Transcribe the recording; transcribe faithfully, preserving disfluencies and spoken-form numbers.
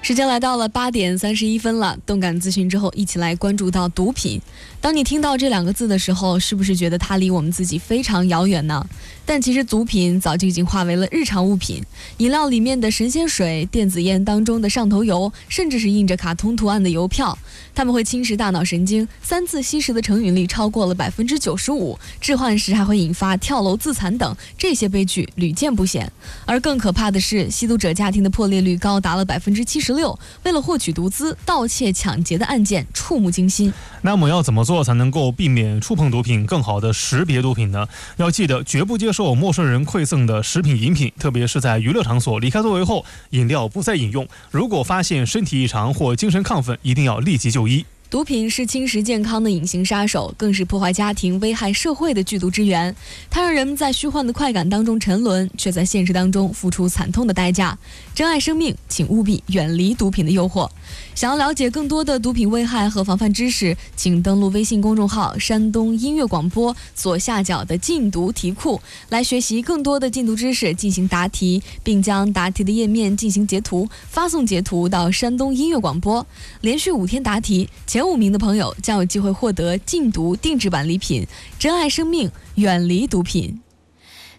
时间来到了八点三十一分了，动感资讯之后，一起来关注到毒品。当你听到这两个字的时候，是不是觉得它离我们自己非常遥远呢？但其实毒品早就已经化为了日常物品，饮料里面的神仙水、电子烟当中的上头油，甚至是印着卡通图案的邮票，它们会侵蚀大脑神经，三次吸食的成瘾率超过了百分之九十五，致幻时还会引发跳楼自残等，这些悲剧屡见不鲜。而更可怕的是，吸毒者家庭的破裂率高达了百分之七十六，为了获取毒资，盗窃、抢劫的案件触目惊心。 那么要怎么做才能够避免触碰毒品，更好的识别毒品呢？要记得绝不接受陌生人馈赠的食品饮品，特别是在娱乐场所离开座位后，饮料不再饮用。如果发现身体异常或精神亢奋，一定要立即就医。 毒品是侵蚀健康的隐形杀手，更是破坏家庭、危害社会的剧毒之源。它让人们在虚幻的快感当中沉沦，却在现实当中付出惨痛的代价。珍爱生命，请务必远离毒品的诱惑。想要了解更多的毒品危害和防范知识，请登录微信公众号山东音乐广播左下角的禁毒题库，来学习更多的禁毒知识，进行答题，并将答题的页面进行截图，发送截图到山东音乐广播。连续五天答题，前五名的朋友将有机会获得禁毒定制版礼品。珍爱生命，远离毒品。